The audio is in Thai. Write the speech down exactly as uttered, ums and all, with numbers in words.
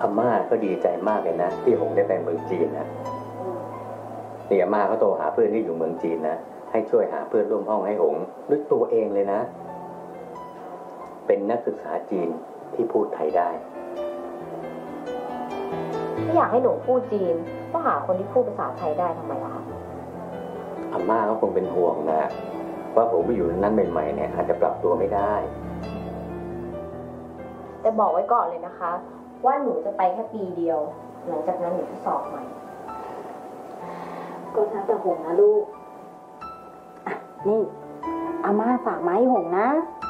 อาม่าก็ดีใจมากเลยนะที่หงได้ไปเมืองจีนนะนี่อาม่าเขาโทรหาเพื่อนที่อยู่เมืองจีนนะให้ช่วยหาเพื่อนร่วมห้องให้หงด้วยตัวเองเลยนะเป็นนักศึกษาจีนที่พูดไทยได้ไม่อยากให้หนูพูดจีนก็หาคนที่พูดภาษาไทยได้ทำไมล่ะคะอาม่าก็คงเป็นห่วงนะว่าผมไปอยู่นั้นใหม่ๆเนี่ยอาจจะปรับตัวไม่ได้แต่บอกไว้ก่อนเลยนะคะว่าหนูจะไปแค่ปีเดียวหลังจากนั้นหนูจะสอบใหม่ก็แล้วแต่หงนะลูกอ่ะนี่อาม่าฝากไม้หงนะ